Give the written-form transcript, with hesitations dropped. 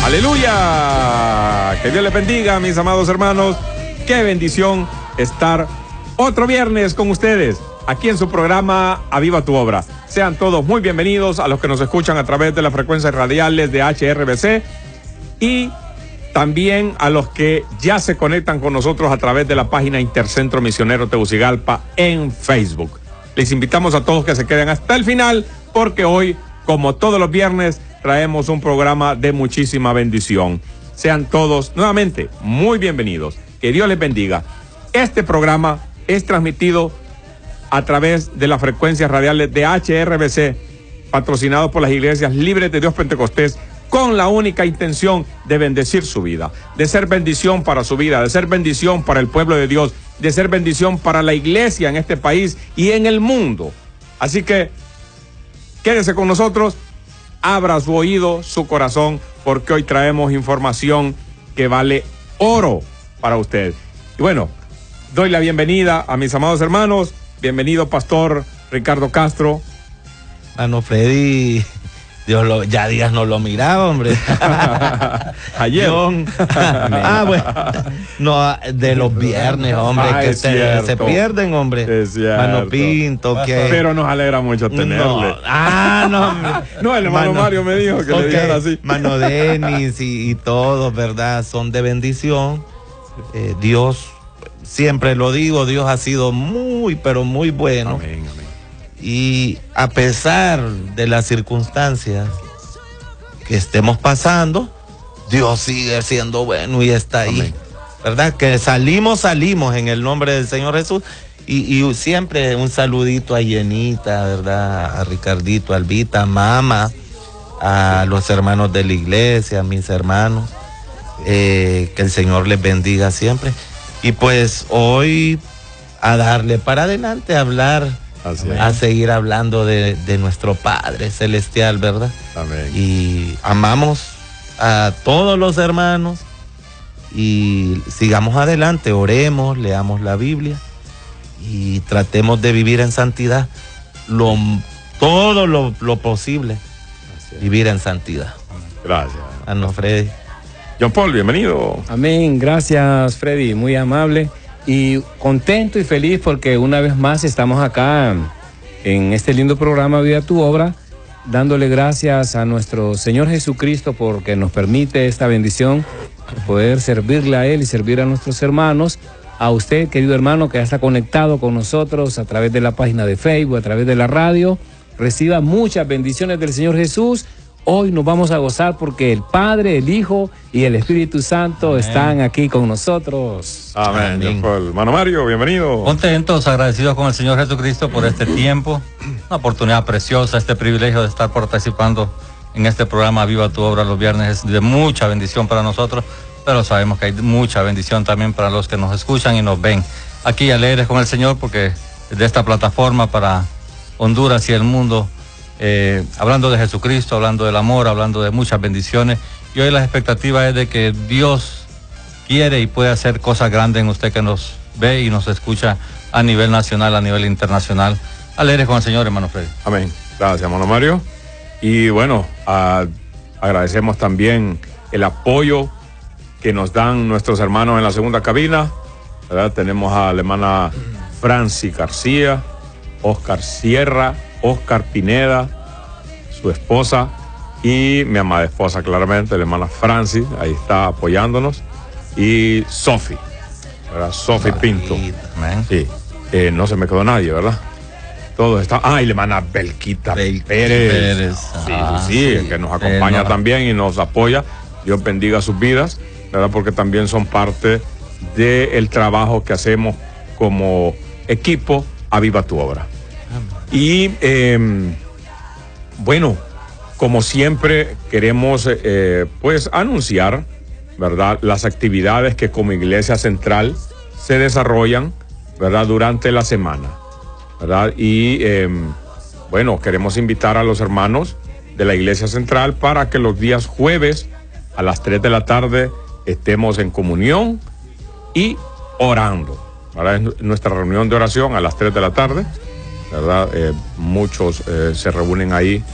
¡Aleluya! Que Dios les bendiga, mis amados hermanos. Qué bendición estar otro viernes con ustedes, aquí en su programa Aviva tu Obra. Sean todos muy bienvenidos a los que nos escuchan a través de las frecuencias radiales de HRBC y también a los que ya se conectan con nosotros a través de la página Intercentro Misionero Tegucigalpa en Facebook. Les invitamos a todos que se queden hasta el final, porque hoy, como todos los viernes, traemos un programa de muchísima bendición. Sean todos nuevamente muy bienvenidos. Que Dios les bendiga. Este programa es transmitido a través de las frecuencias radiales de HRBC, patrocinado por las iglesias Libres de Dios Pentecostés, con la única intención de bendecir su vida, de ser bendición para su vida, de ser bendición para el pueblo de Dios, de ser bendición para la iglesia en este país y en el mundo. Así que quédese con nosotros, abra su oído, su corazón, porque hoy traemos información que vale oro para usted. Y bueno, doy la bienvenida a mis amados hermanos. Bienvenido, Pastor Ricardo Castro. Mano Freddy, ya días no lo miraba, hombre. Ayer. Bueno, no, de los viernes, hombre, que se pierden, hombre. Es cierto. Mano Pinto, que... Pero nos alegra mucho tenerle. No, hombre. No, el hermano Mario me dijo que le dijera así. Mano Denis y todos, ¿verdad? Son de bendición. Dios, siempre lo digo, Dios ha sido muy, pero muy bueno. Amén, amén. Y a pesar de las circunstancias que estemos pasando, Dios sigue siendo bueno y está ahí. Amén. ¿Verdad? Que salimos en el nombre del Señor Jesús. Y siempre un saludito a Yenita, ¿verdad? A Ricardito, a Albita, a Mama, a los hermanos de la iglesia, a mis hermanos. Que el Señor les bendiga siempre. Y pues hoy a darle para adelante, a hablar, a seguir hablando de nuestro Padre Celestial, ¿verdad? Amén. Y amamos a todos los hermanos y sigamos adelante, oremos, leamos la Biblia y tratemos de vivir en santidad todo lo posible. Vivir en santidad. Gracias. Hermano Freddy. John Paul, bienvenido. Amén, gracias Freddy, muy amable y contento y feliz porque una vez más estamos acá en este lindo programa Vida tu Obra, dándole gracias a nuestro Señor Jesucristo porque nos permite esta bendición, poder servirle a Él y servir a nuestros hermanos, a usted querido hermano que ya está conectado con nosotros a través de la página de Facebook, a través de la radio, reciba muchas bendiciones del Señor Jesús. Hoy nos vamos a gozar porque el Padre, el Hijo y el Espíritu Santo están aquí con nosotros. Amén. John Paul. Hermano Mario, bienvenido. Contentos, agradecidos con el Señor Jesucristo por este tiempo, una oportunidad preciosa, este privilegio de estar participando en este programa Viva tu Obra los viernes es de mucha bendición para nosotros, pero sabemos que hay mucha bendición también para los que nos escuchan y nos ven. Aquí alegres con el Señor porque de esta plataforma para Honduras y el mundo, hablando de Jesucristo, hablando del amor, hablando de muchas bendiciones. Y hoy la expectativa es de que Dios quiere y puede hacer cosas grandes en usted que nos ve y nos escucha a nivel nacional, a nivel internacional. Alegres con el Señor, hermano Freddy. Amén. Gracias, hermano Mario. Y bueno, agradecemos también el apoyo que nos dan nuestros hermanos en la segunda cabina, ¿verdad? Tenemos a la hermana Franci García, Oscar Sierra, Oscar Pineda, su esposa y mi amada esposa, claramente, la hermana Francis, ahí está apoyándonos, y Sofi, ¿verdad? Sofi Pinto. Amén. Sí, no se me quedó nadie, ¿verdad? Todo está. Y la hermana Belquita Pérez. Sí, que nos acompaña también y nos apoya. Dios bendiga sus vidas, ¿verdad? Porque también son parte del trabajo que hacemos como equipo Aviva tu Obra. Y bueno, como siempre queremos pues anunciar, ¿verdad?, las actividades que como Iglesia Central se desarrollan, ¿verdad?, durante la semana, ¿verdad? Y bueno, queremos invitar a los hermanos de la Iglesia Central para que los días jueves a las 3 de la tarde estemos en comunión y orando, ¿verdad? Es nuestra reunión de oración a las 3 de la tarde, ¿verdad? Muchos se reúnen ahí